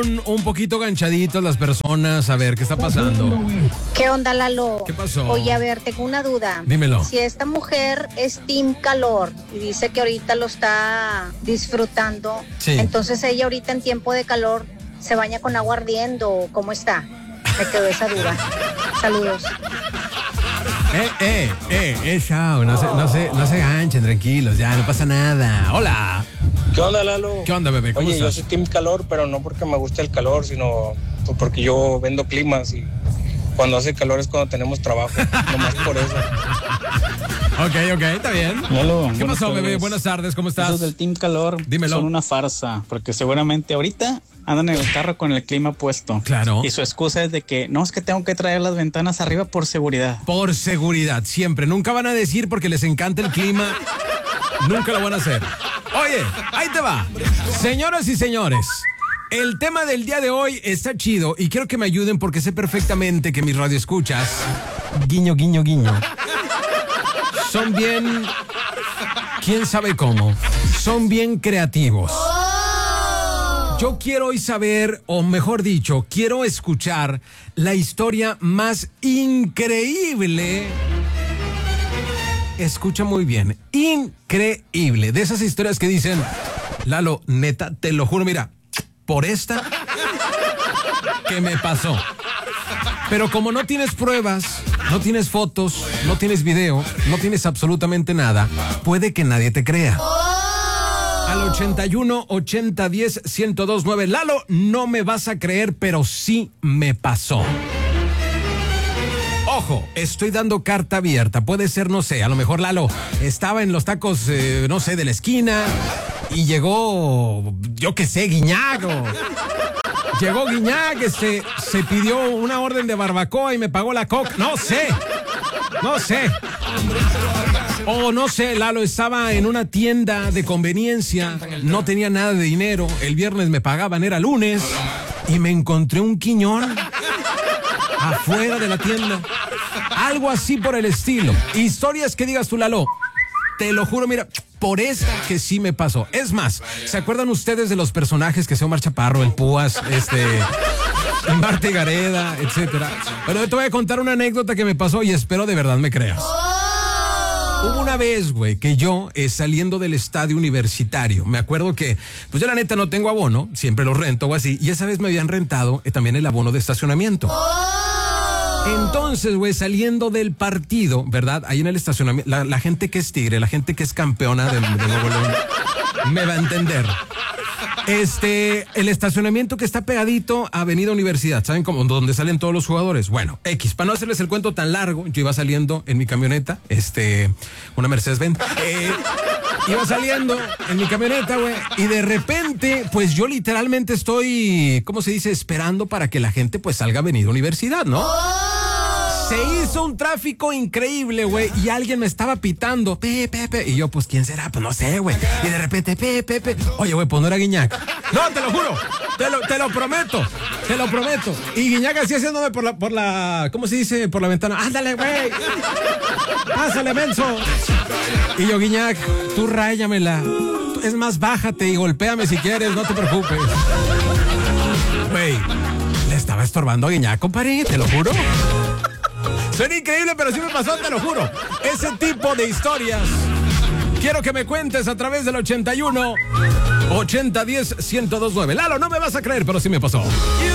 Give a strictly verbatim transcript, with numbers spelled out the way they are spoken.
un, un poquito ganchaditos las personas. A ver, ¿qué está pasando? ¿Qué onda, Lalo? ¿Qué pasó? Oye, a ver, tengo una duda. Dímelo. Si esta mujer es team calor y dice que ahorita lo está disfrutando, sí. Entonces ella ahorita en tiempo de calor se baña con agua ardiendo, ¿o cómo está? Me quedó esa duda. Saludos. Eh, eh, eh, eh, chao, no se, no se, no se ganchen, tranquilos, ya, no pasa nada. Hola. ¿Qué onda, Lalo? ¿Qué onda, bebé? ¿Cómo Oye, estás? yo soy team calor, pero no porque me guste el calor, sino porque yo vendo climas y cuando hace calor es cuando tenemos trabajo, nomás por eso. Ok, ok, está bien. Lalo, ¿Qué pasó, tardes. bebé? Buenas tardes, ¿cómo estás? Esos del Team Calor Dímelo. son una farsa, porque seguramente ahorita andan en el carro con el clima puesto. Claro. Y su excusa es de que no, es que tengo que traer las ventanas arriba por seguridad. Por seguridad, siempre. Nunca van a decir porque les encanta el clima. Nunca lo van a hacer. Oye, ahí te va. Señoras y señores, el tema del día de hoy está chido y quiero que me ayuden porque sé perfectamente que mis radioescuchas, guiño, guiño, guiño, son bien, quién sabe cómo, son bien creativos. Yo quiero hoy saber, o mejor dicho, quiero escuchar la historia más increíble. Escucha muy bien, increíble. De esas historias que dicen, Lalo, neta, te lo juro, mira, por esta que me pasó. Pero como no tienes pruebas, no tienes fotos, no tienes video, no tienes absolutamente nada, puede que nadie te crea. Al ochenta y uno, ochenta, diez, ciento dos, nueve. Lalo, no me vas a creer, pero sí me pasó. Ojo, estoy dando carta abierta. Puede ser, no sé, a lo mejor Lalo estaba en los tacos, eh, no sé, de la esquina y llegó, yo qué sé, Guiñac. O... Llegó Guiñac, este, se pidió una orden de barbacoa y me pagó la coca. No sé, no sé. O no sé, Lalo estaba en una tienda de conveniencia, no tenía nada de dinero, el viernes me pagaban, era lunes, y me encontré un quiñón afuera de la tienda. Algo así por el estilo. Historias que digas tú, Lalo, te lo juro, mira, por esta que sí me pasó. Es más, ¿se acuerdan ustedes de los personajes que son Omar Chaparro, el Púas, este... Marta y Gareda, etcétera? Pero yo te voy a contar una anécdota que me pasó y espero de verdad me creas. Hubo una vez, güey, que yo eh, saliendo del estadio universitario, me acuerdo que, pues yo la neta no tengo abono, siempre lo rento o así, y esa vez me habían rentado eh, también el abono de estacionamiento. Entonces, güey, saliendo del partido, ¿verdad? Ahí en el estacionamiento, la, la gente que es tigre, la gente que es campeona de, de Nuevo León, me va a entender. Este, el estacionamiento que está pegadito a Avenida Universidad, ¿saben cómo? Donde salen todos los jugadores. Bueno, X, para no hacerles el cuento tan largo, yo iba saliendo en mi camioneta, este, una Mercedes-Benz, eh, iba saliendo en mi camioneta, güey, y de repente, pues yo literalmente estoy, ¿cómo se dice? Esperando para que la gente, pues, salga a Avenida Universidad, ¿no? Se hizo un tráfico increíble, güey, y alguien me estaba pitando, pe, pe, pe, y yo, pues, ¿quién será? Pues, no sé, güey, y de repente, pe, pe, pe, oye, güey, pues no era Guiñac. No, te lo juro, te lo, te lo prometo, te lo prometo. Y Guiñac así haciéndome por la, por la, ¿cómo se dice? Por la ventana, ándale, güey, pásale, menso. Y yo, Guiñac, tú ráyamela, es más, bájate y golpéame si quieres, no te preocupes. Güey, le estaba estorbando a Guiñac, compadre, te lo juro. Suena increíble, pero sí me pasó, te lo juro. Ese tipo de historias quiero que me cuentes a través del ochenta y uno, ochenta, diez, ciento dos, nueve. Lalo, no me vas a creer, pero sí me pasó.